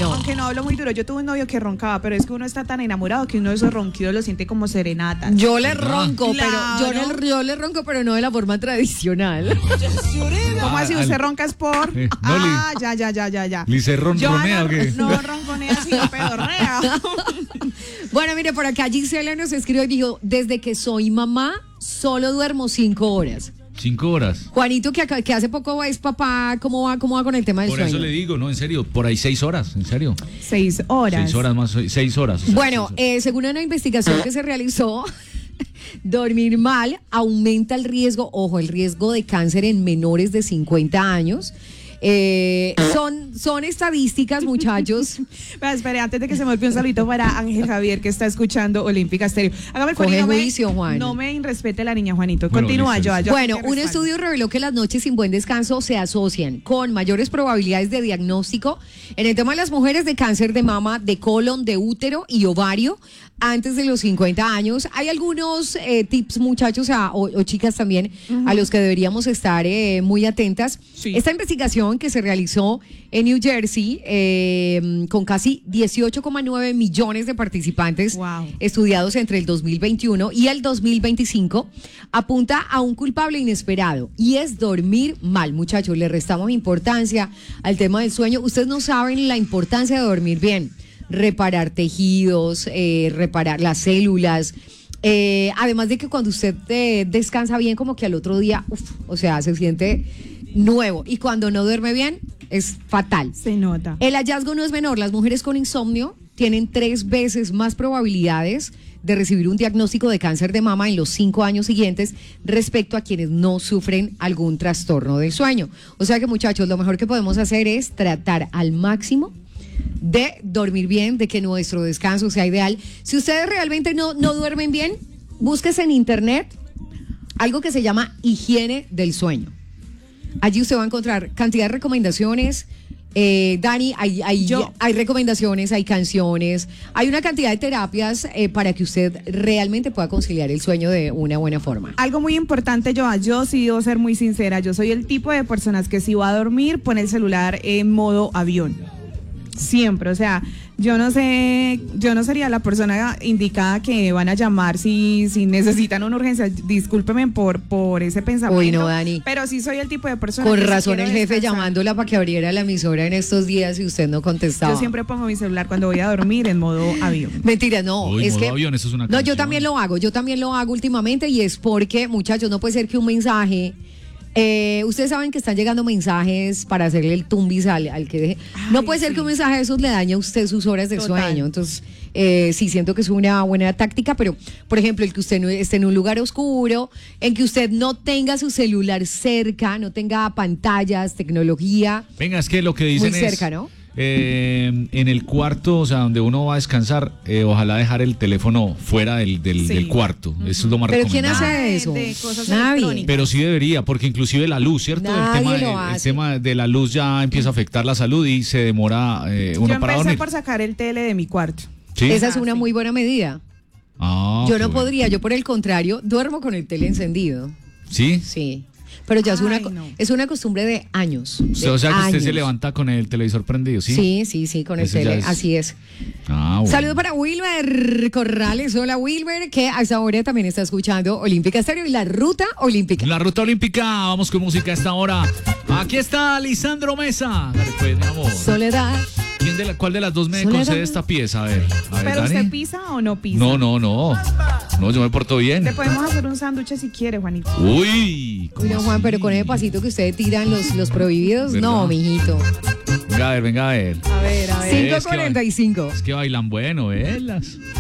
no. Aunque no hablo muy duro. Yo tuve un novio que roncaba, pero es que uno está tan enamorado que uno de esos ronquidos lo siente como serenata. Yo le ronco, Claro. pero yo le ronco, pero no de la forma tradicional. ¿Cómo así? ¿Usted ronca es por? Ya. Lice ronronea, ¿o qué? No ronconea, sino pedorrea. Bueno, mire, por acá Gisela nos escribió y dijo, desde que soy mamá, solo duermo 5 horas. 5 horas. Juanito, que hace poco es papá, ¿cómo va con el tema del Por sueño? eso le digo, no, en serio, por ahí 6 horas, en serio. 6 horas. 6 horas más, 6 horas. O sea, Bueno, 6 horas. según una investigación que se realizó, dormir mal aumenta el riesgo, ojo, el riesgo de cáncer en menores de 50 años. Son estadísticas, muchachos. Espere, antes de que se me olvide un saludito para Ángel Javier, que está escuchando Olímpica Estéreo. Hágame el favor, Coge no juicio, Juan. No me irrespete la niña, Juanito. Bueno, Continúa, listo, yo Bueno, aquí te un respaldo. estudio reveló que las noches sin buen descanso se asocian con mayores probabilidades de diagnóstico en el tema de las mujeres de cáncer de mama, de colon, de útero y ovario antes de los 50 años. Hay algunos tips, muchachos, o chicas también, a los que deberíamos estar muy atentas. Sí. Esta investigación que se realizó en New Jersey con casi 18,9 millones de participantes Wow. estudiados entre el 2021 y el 2025 apunta a un culpable inesperado y es dormir mal. Muchachos, le restamos importancia al tema del sueño. Ustedes no saben la importancia de dormir bien. Reparar tejidos, reparar las células. Además de que cuando usted descansa bien, como que al otro día, o sea, se siente nuevo. Y cuando no duerme bien, es fatal. Se nota. El hallazgo no es menor. Las mujeres con insomnio tienen 3 veces más probabilidades de recibir un diagnóstico de cáncer de mama en los 5 años siguientes respecto a quienes no sufren algún trastorno del sueño. O sea que, muchachos, lo mejor que podemos hacer es tratar al máximo de dormir bien, de que nuestro descanso sea ideal. Si ustedes realmente no duermen bien, búsquese en internet algo que se llama higiene del sueño. Allí usted va a encontrar cantidad de recomendaciones. Dani, hay recomendaciones, hay canciones, hay una cantidad de terapias para que usted realmente pueda conciliar el sueño de una buena forma. Algo muy importante, yo sí debo ser muy sincera. Yo soy el tipo de personas que si va a dormir, pone el celular en modo avión. Siempre, o sea, yo no sería la persona indicada que van a llamar si necesitan una urgencia. Discúlpeme por ese pensamiento. Uy, no, Dani. Pero sí soy el tipo de persona Con que si razón quiero el jefe descansar, llamándola para que abriera la emisora en estos días y usted no contestaba. yo siempre pongo mi celular cuando voy a dormir en modo avión. Mentira, no, Uy, es modo que avión, eso es una no, yo canción. también lo hago últimamente y es porque, muchachos, no puede ser que un mensaje ustedes saben que están llegando mensajes para hacerle el tumbis al que deje. No puede ser que un mensaje de esos le dañe a usted sus horas de Total. sueño. Entonces, sí siento que es una buena táctica, pero, por ejemplo, el que usted no esté en un lugar oscuro, en que usted no tenga su celular cerca, no tenga pantallas, tecnología. Venga, es que lo que dicen Muy cerca, ¿no? en el cuarto, o sea, donde uno va a descansar, ojalá dejar el teléfono fuera del cuarto. Eso es lo más ¿Pero quién recomendable. hace eso? De cosas Nadie. electrónicas. Pero sí debería, porque inclusive la luz, ¿cierto? Nadie El lo tema, el hace. tema de la luz ya empieza a afectar la salud y se demora Yo uno para empecé dormir. por sacar el tele de mi cuarto. ¿Sí? Esa es una sí. muy buena medida. Ah, Yo qué no bueno. podría, yo por el contrario, duermo con el tele encendido. ¿Sí? Sí. Pero ya Ay, no. es una costumbre de años. O sea que usted se años. levanta con el televisor prendido, ¿sí? Sí, con el Eso ya tele, es- así es. Ah, bueno. Saludo para Wilber Corrales. Hola, Wilber, que a esta hora también está escuchando Olímpica Estéreo y la Ruta Olímpica. La ruta olímpica, vamos con música a esta hora. Aquí está Lisandro Mesa. Dale pues, mi amor. Soledad. ¿Cuál de las dos me Soledad. concede esta pieza? A ver, ¿Pero Dani. usted pisa o no pisa? No. No, yo me porto bien. Le podemos hacer un sándwich si quiere, Juanito. Uy. ¿cómo Uy, no, Juan, así? pero con ese pasito que ustedes tiran los prohibidos, ¿Verdad? no, mijito. Venga a ver. A ver. Es que 5:45. Es que bailan bueno, velas.